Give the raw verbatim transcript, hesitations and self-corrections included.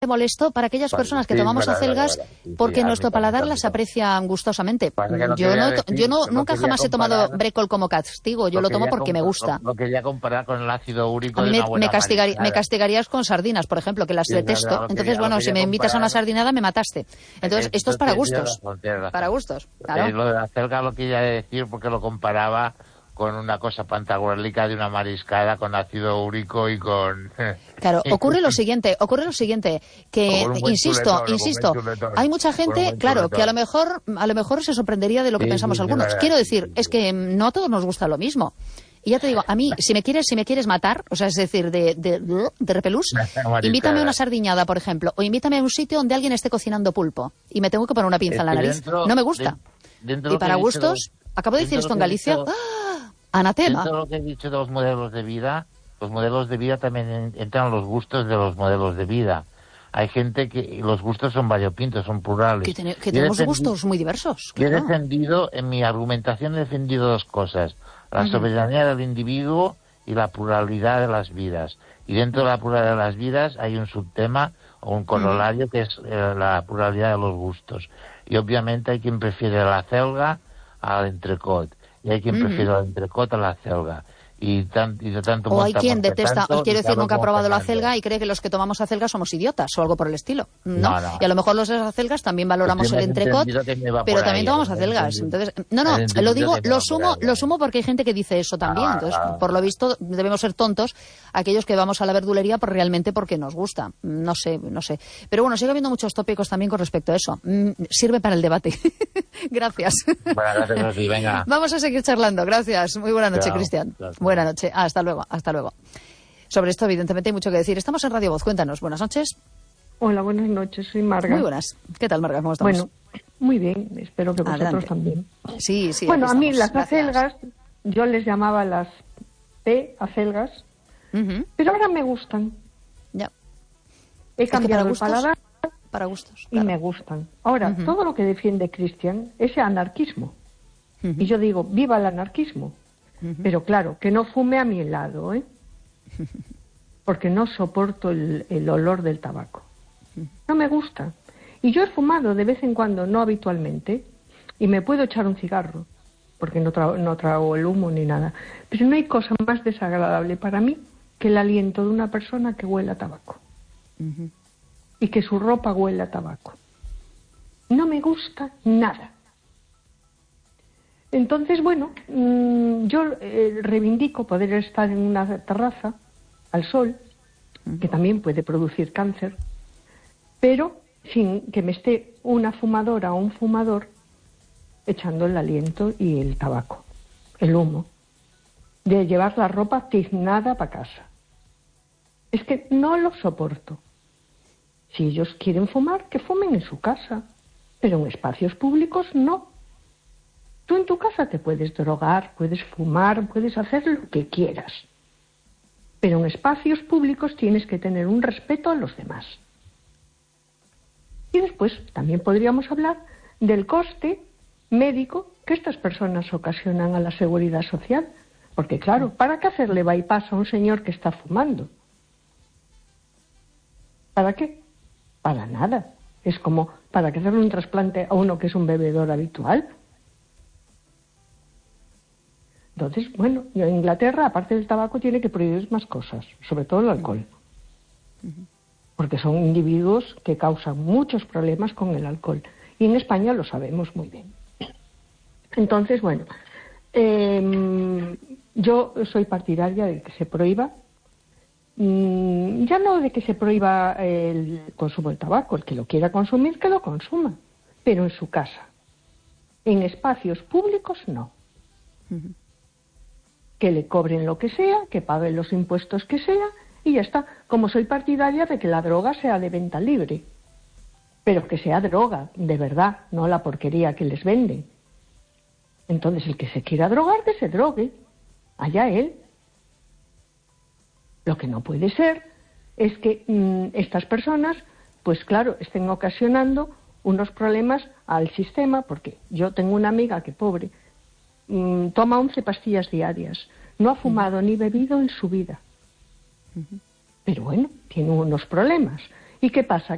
molesto para aquellas personas que sí, tomamos verdad, acelgas verdad, verdad. Sí, porque sí, nuestro paladar las aprecia gustosamente. No yo no, decir, yo no nunca jamás he tomado brécol como castigo, yo lo, lo tomo porque me gusta. Lo, lo quería comparar con el ácido úrico a mí de me, una buena me, castigaría, me castigarías con sardinas, por ejemplo, que las sí, detesto. Verdad, Entonces, quería, bueno, si me invitas a una sardinada me mataste. Entonces, es, esto es para gustos. Razón, para gustos, claro. Eh, lo de la acelga lo quería decir porque lo comparaba con una cosa pantagruélica de una mariscada con ácido úrico y con... Claro, ocurre lo siguiente, ocurre lo siguiente, que, insisto, chuletón, insisto, hay mucha gente, claro, chuletón. que a lo mejor a lo mejor se sorprendería de lo que sí, pensamos sí, algunos. Verdad, Quiero decir, sí, sí, es que no a todos nos gusta lo mismo. Y ya te digo, a mí, si me quieres si me quieres matar, o sea, es decir, de, de, de repelús, invítame a una sardiñada, por ejemplo, o invítame a un sitio donde alguien esté cocinando pulpo y me tengo que poner una pinza es en la nariz. Dentro, no me gusta. De, y para gustos, los, acabo de decir esto en Galicia, dicho, ¡ah! Anatema. Dentro de lo que he dicho de los modelos de vida, los modelos de vida también entran los gustos de los modelos de vida. Hay gente que los gustos son variopintos, son plurales. Que, ten, que tenemos gustos muy diversos. Claro. Yo he defendido, en mi argumentación he defendido dos cosas. La uh-huh. soberanía del individuo y la pluralidad de las vidas. Y dentro de la pluralidad de las vidas hay un subtema o un corolario uh-huh. que es eh, la pluralidad de los gustos. Y obviamente hay quien prefiere la acelga al entrecot. Y hay quien uh-huh. prefiere el entrecot a la acelga. Y, tan, y de tanto o hay quien detesta, os quiero decir, nunca ha probado la acelga y cree que los que tomamos acelga somos idiotas o algo por el estilo, ¿no? no, no. Y a lo mejor los acelgas también valoramos pues el entrecot, pero también ahí, tomamos acelgas. Entonces, no, no, lo digo, lo sumo, lo sumo porque hay gente que dice eso también. Ah, Entonces, ah, por lo visto, debemos ser tontos aquellos que vamos a la verdulería por realmente porque nos gusta. No sé, no sé. Pero bueno, sigue habiendo muchos tópicos también con respecto a eso. Sirve para el debate. Gracias. Bueno, gracias, sí, venga. Vamos a seguir charlando. Gracias. Muy buena noche, Cristian. Buenas noches. Ah, hasta luego, hasta luego. Sobre esto, evidentemente, hay mucho que decir. Estamos en Radio Voz. Cuéntanos. Buenas noches. Hola, buenas noches. Soy Marga. Muy buenas. ¿Qué tal, Marga? ¿Cómo estamos? Bueno, muy bien. Espero que vosotros Adelante. también. Sí, sí. Bueno, a mí las Gracias. acelgas, yo les llamaba las P acelgas, uh-huh. pero ahora me gustan. Ya. He cambiado es que el paladar para gustos, y claro. me gustan. Ahora, uh-huh. todo lo que defiende Cristian es anarquismo. Uh-huh. Y yo digo, viva el anarquismo. Uh-huh. Pero claro, que no fume a mi lado, ¿eh? Porque no soporto el, el olor del tabaco. Uh-huh. No me gusta. Y yo he fumado de vez en cuando, no habitualmente, y me puedo echar un cigarro, porque no, tra- no trago el humo ni nada. Pero no hay cosa más desagradable para mí que el aliento de una persona que huele a tabaco. Uh-huh. Y que su ropa huele a tabaco. No me gusta nada. Entonces, bueno, mmm, yo eh, reivindico poder estar en una terraza al sol, que también puede producir cáncer, pero sin que me esté una fumadora o un fumador echando el aliento y el tabaco, el humo, de llevar la ropa tiznada para casa. Es que no lo soporto. Si ellos quieren fumar, que fumen en su casa, pero en espacios públicos no. Tú en tu casa te puedes drogar, puedes fumar, puedes hacer lo que quieras. Pero en espacios públicos tienes que tener un respeto a los demás. Y después también podríamos hablar del coste médico que estas personas ocasionan a la seguridad social. Porque claro, ¿para qué hacerle bypass a un señor que está fumando? ¿Para qué? Para nada. Es como, ¿para qué hacerle un trasplante a uno que es un bebedor habitual? Entonces, bueno, en Inglaterra, aparte del tabaco, tiene que prohibir más cosas, sobre todo el alcohol. Uh-huh. Porque son individuos que causan muchos problemas con el alcohol. Y en España lo sabemos muy bien. Entonces, bueno, eh, yo soy partidaria de que se prohíba, mmm, ya no de que se prohíba el consumo del tabaco, el que lo quiera consumir, que lo consuma, pero en su casa. En espacios públicos, no. Uh-huh. Que le cobren lo que sea, que paguen los impuestos que sea, y ya está. Como soy partidaria de que la droga sea de venta libre, pero que sea droga, de verdad, no la porquería que les venden. Entonces, el que se quiera drogar, que se drogue, allá él. Lo que no puede ser es que mmm, estas personas, pues claro, estén ocasionando unos problemas al sistema, porque yo tengo una amiga que, pobre, toma once pastillas diarias. No ha fumado uh-huh. ni bebido en su vida. Uh-huh. Pero bueno, tiene unos problemas. ¿Y qué pasa?